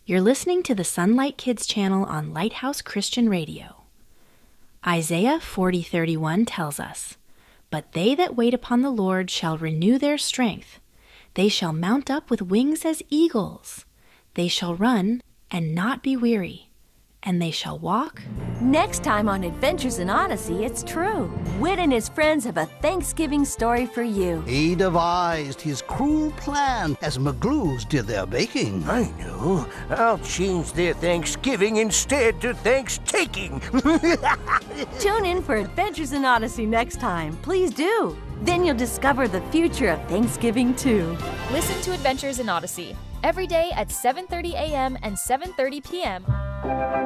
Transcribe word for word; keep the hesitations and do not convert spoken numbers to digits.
You're listening to the Sunlight Kids channel on Lighthouse Christian Radio. Isaiah forty thirty-one tells us, "But they that wait upon the Lord shall renew their strength. They shall mount up with wings as eagles. They shall run and not be weary, and they shall walk." Next time on Adventures in Odyssey, it's true. Whit and his friends have a Thanksgiving story for you. He devised his cruel plan as McGlues did their baking. I know. I'll change their Thanksgiving instead to Thanks-taking. Tune in for Adventures in Odyssey next time. Please do. Then you'll discover the future of Thanksgiving, too. Listen to Adventures in Odyssey every day at seven thirty a m and seven thirty p m